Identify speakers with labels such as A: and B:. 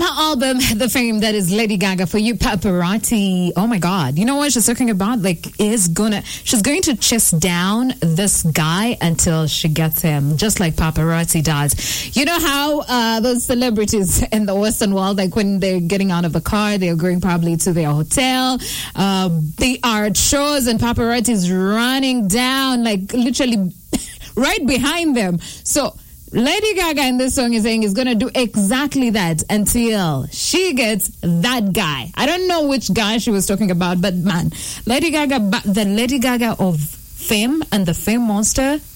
A: album, The Fame, that is Lady Gaga for you, Paparazzi. Oh my God. You know what she's talking about? Like, she's going to chase down this guy until she gets him, just like paparazzi does. You know how those celebrities in the Western world, like when they're getting out of a car, they're going probably to their hotel, they are at shows and paparazzi is running down, like literally right behind them. So Lady Gaga in this song is saying is going to do exactly that until she gets that guy. I don't know which guy she was talking about, but man, the Lady Gaga of Fame and the Fame Monster